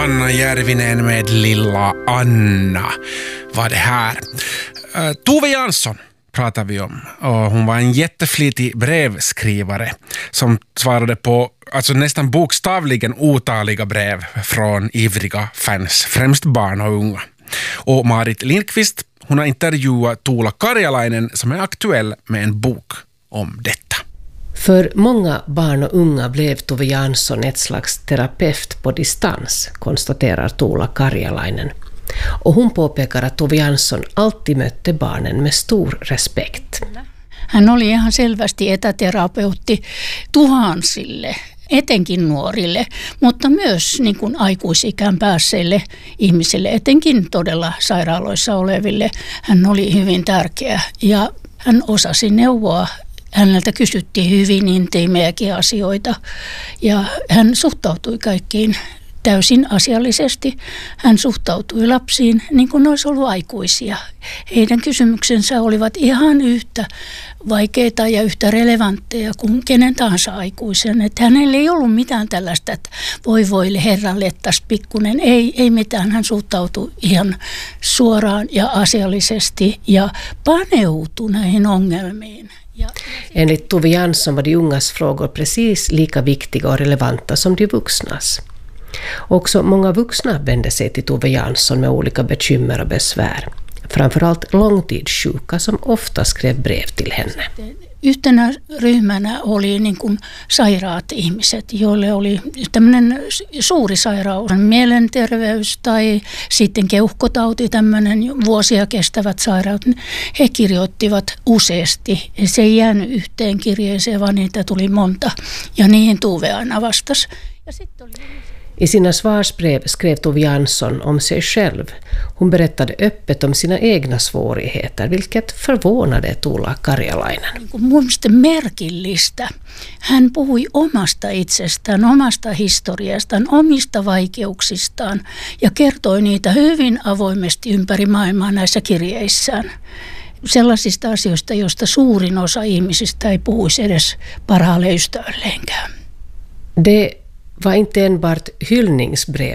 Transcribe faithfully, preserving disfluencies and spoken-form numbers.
Anna Järvinen med Lilla Anna var det här. Uh, Tove Jansson pratar vi om. Och hon var en jätteflitig brevskrivare som svarade på alltså nästan bokstavligen otaliga brev från ivriga fans, främst barn och unga. Och Marit Lindqvist, hon har intervjuat Tuula Karjalainen som är aktuell med en bok om detta. För många barn och unga blev Tove Jansson ett slags terapeut på distans, konstaterar Tuula Karjalainen. Och hon påpekar att Tove Jansson alltid mötte barnen med stor respekt. Hän oli ihan selvästi etäterapeutti tuhansille, etenkin nuorille, mutta myös niin kuin aikuisikään päässeille ihmisille, etenkin todella sairaaloissa oleville. Hän oli hyvin tärkeä ja hän osasi neuvoa. Häneltä kysyttiin hyvin intiimejäkin asioita ja hän suhtautui kaikkiin täysin asiallisesti. Hän suhtautui lapsiin niin kuin ne olisi ollut aikuisia. Heidän kysymyksensä olivat ihan yhtä vaikeita ja yhtä relevantteja kuin kenen tahansa aikuisen. Että hänellä ei ollut mitään tällaista, että voi voille herralle täs pikkunen. Ei, ei mitään. Hän suhtautui ihan suoraan ja asiallisesti ja paneutui näihin ongelmiin. Enligt Tove Jansson var de ungas frågor precis lika viktiga och relevanta som de vuxnas. Också många vuxna vände sig till Tove Jansson med olika bekymmer och besvär. Framförallt långtidssjuka som ofta skrev brev till henne. Yhtenä ryhmänä oli niin kuin sairaat ihmiset, joille oli tämmöinen suuri sairaus, mielenterveys tai sitten keuhkotauti, tämmöinen vuosia kestävät sairaudet. He kirjoittivat useasti. Se ei jäänyt yhteen kirjeeseen, vaan niitä tuli monta ja niihin Tove aina vastasi. Ja sitten oli... I sina svarsbrev skrev Tove Jansson om sig själv. Hon berättade öppet om sina egna svårigheter, vilket förvånade Tuula Karjalainen. Mielestäni merkillistä. Hän puhui omasta itsestään, omasta historiastaan, omista vaikeuksistaan ja kertoi niitä hyvin avoimesti ympäri maailmaa näissä kirjeissään. Sellaisista asioista, joista suurin osa ihmisistä ei puhuisi edes parhaalle ystävälleenkään. Det var inte enbart hyllningsbrev